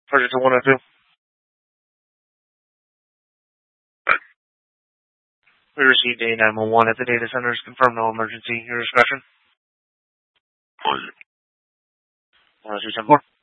Project 102. We received a 911 at the data centers. Confirm no emergency. Your discretion. 102.10.4.